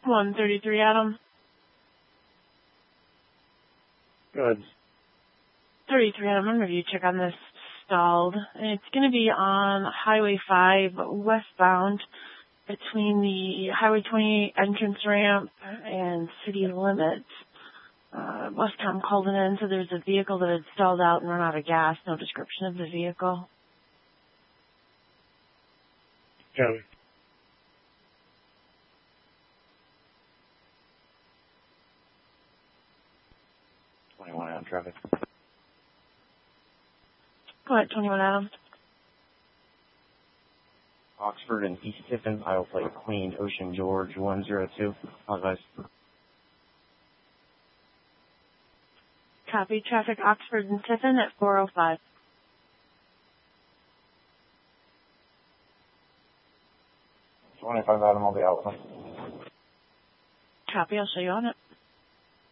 133 Adam. Good. 33 Adam, I'm review check on this stalled. It's going to be on Highway 5 westbound between the Highway 20 entrance ramp and city limits. Westcom called it in, so there's a vehicle that had stalled out and run out of gas. No description of the vehicle. Copy. Adam traffic. Go ahead, 21 Adam. Oxford and East Tiffin, Isle Plate Queen, Ocean George 102. Apologize. Copy. Traffic Oxford and Tiffin at 405. Adam, I'll be out. Copy. I'll show you on it.